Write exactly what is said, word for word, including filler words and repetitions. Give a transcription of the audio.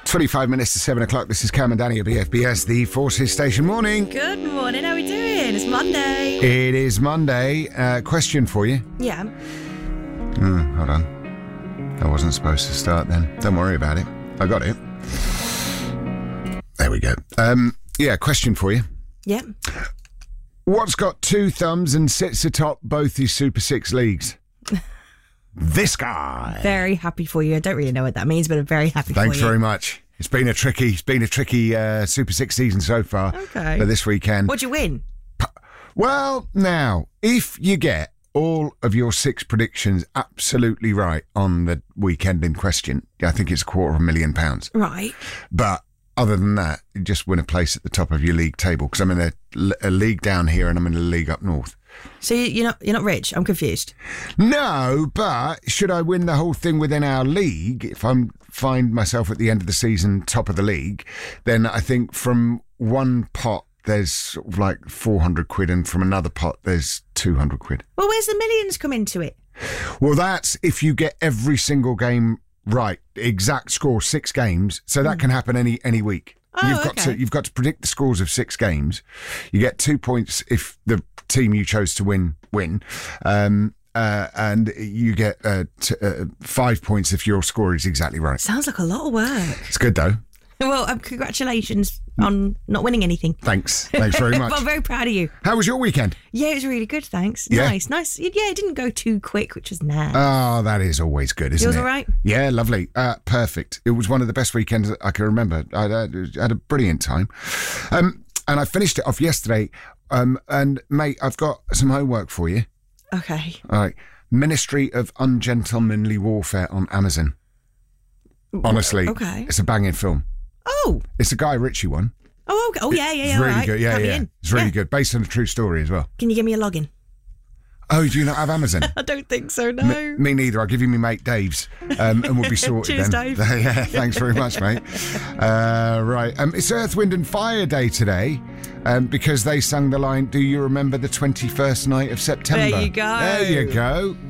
twenty-five minutes to seven o'clock. This is Cam and Danny at B F B S, the Forces Station. Morning. Good morning. How are we doing? It's Monday. It is Monday. Uh, question for you. Yeah. Mm, hold on. I wasn't supposed to start then. Don't worry about it. I got it. There we go. Um, yeah, question for you. Yeah. What's got two thumbs and sits atop both these Super Six leagues? This guy. Very happy for you. I don't really know what that means, but I'm very happy Thanks for you. very much. It's been a tricky, it's been a tricky uh, Super Six season so far. Okay. But this weekend. What'd you win? Well, now, if you get all of your six predictions absolutely right on the weekend in question, I think it's a quarter of a million pounds. Right. But other than that, you just win a place at the top of your league table, because I'm in a, a league down here and I'm in a league up north. So you're not you're not rich? I'm confused. No, but should I win the whole thing within our league, if I find myself at the end of the season top of the league, then I think from one pot there's sort of like four hundred quid, and from another pot there's two hundred quid. Well, where's the millions come into it? Well, that's if you get every single game right, exact score, six games. So that mm. can happen any any week. Oh, you've got okay. to you've got to predict the scores of six games. You get two points if the team you chose to win win, um, uh, and you get uh, t- uh, five points if your score is exactly right. Sounds like a lot of work. It's good though. Well, um, congratulations on not winning anything. Thanks. Thanks very much. I'm very proud of you. How was your weekend? Yeah, it was really good, thanks. Yeah? Nice, nice. Yeah, it didn't go too quick, which was nice. Oh, that is always good, isn't Yours it? all right? Yeah, lovely. Uh, perfect. It was one of the best weekends I can remember. I had, I had a brilliant time. Um, and I finished it off yesterday. Um, and, mate, I've got some homework for you. Okay. All right. Ministry of Ungentlemanly Warfare on Amazon. Honestly, Okay. it's a banging film. Oh. It's a Guy Ritchie one. Oh, okay. Oh, yeah, yeah, yeah. It's really all right. good. Yeah, Count me yeah. in. It's really Yeah. good. Based on a true story as well. Can you give me a login? Oh, do you not have Amazon? I don't think so, no. Me, me neither. I'll give you my mate Dave's, um, and we'll be sorted Cheers, then. Dave. Yeah, thanks very much, mate. Uh, right, um, it's Earth, Wind and Fire Day today, um, because they sung the line, "Do you remember the twenty-first night of September?" There you go. There you go.